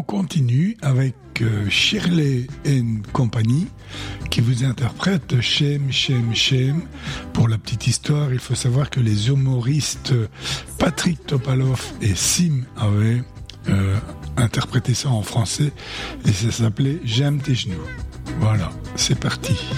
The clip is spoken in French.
continue avec Shirley and Company qui vous interprète Shame, Shame, Shame. Pour la petite histoire, il faut savoir que les humoristes Patrick Topalov et Sim avaient interprété ça en français et ça s'appelait J'aime tes genoux. Voilà, c'est parti.